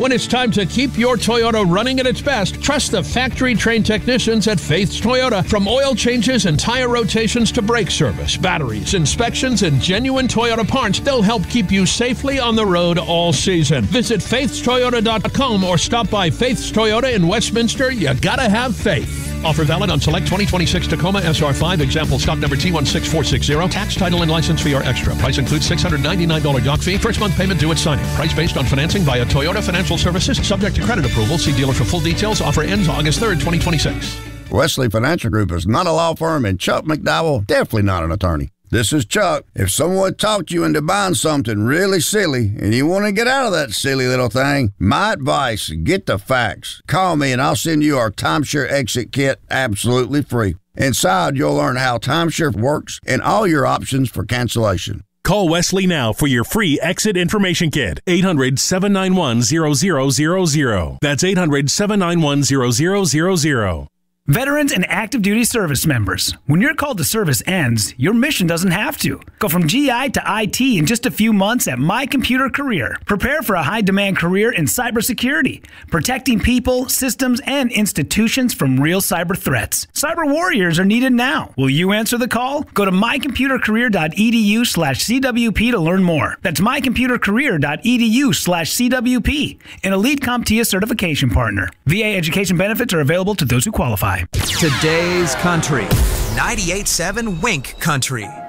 When it's time to keep your Toyota running at its best, trust the factory-trained technicians at Faith's Toyota. From oil changes and tire rotations to brake service, batteries, inspections, and genuine Toyota parts, they'll help keep you safely on the road all season. Visit faithstoyota.com or stop by Faith's Toyota in Westminster. You gotta have faith. Offer valid on select 2026 Tacoma SR5. Example stock number T16460. Tax, title, and license fee are extra. Price includes $699 doc fee. First month payment due at signing. Price based on financing via Toyota Financial Services. Subject to credit approval. See dealer for full details. Offer ends August 3rd, 2026. Wesley Financial Group is not a law firm, and Chuck McDowell definitely not an attorney. This is Chuck. If someone talked you into buying something really silly and you want to get out of that silly little thing, my advice, get the facts. Call me and I'll send you our timeshare exit kit absolutely free. Inside, you'll learn how timeshare works and all your options for cancellation. Call Wesley now for your free exit information kit. 800-791-0000. That's 800-791-0000. Veterans and active duty service members, when your call to service ends, your mission doesn't have to. Go from GI to IT in just a few months at My Computer Career. Prepare for a high-demand career in cybersecurity, protecting people, systems, and institutions from real cyber threats. Cyber warriors are needed now. Will you answer the call? Go to mycomputercareer.edu/CWP to learn more. That's mycomputercareer.edu/CWP, an elite CompTIA certification partner. VA education benefits are available to those who qualify. Today's Country. 98.7 Wink Country.